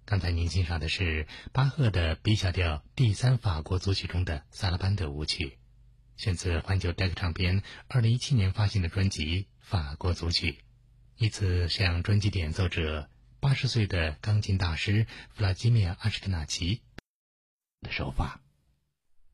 刚才您欣赏的是巴赫的 B 小调第3法国组曲中的萨拉班德舞曲，选自环球 DEC 唱片2017年发行的专辑《法国组曲》，以此向专辑的演奏者80岁的钢琴大师弗拉基米尔·阿什克纳奇的手法。